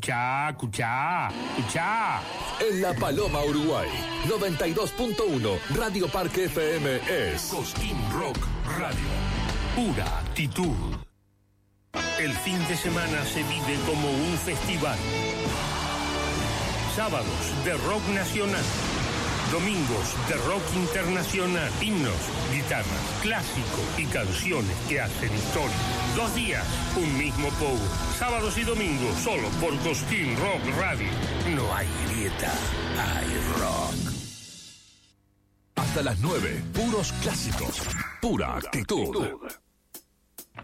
Escuchá. En La Paloma, Uruguay, 92.1 Radio Parque FM es Cosquín Rock Radio. Pura actitud. El fin de semana se vive como un festival. Sábados de rock nacional. Domingos de rock internacional, himnos, guitarras, clásicos y canciones que hacen historia. 2 días, un mismo pogo. Sábados y domingos, solo por Cosquín Rock Radio. No hay grieta, hay rock. hasta las 9, puros clásicos, pura actitud.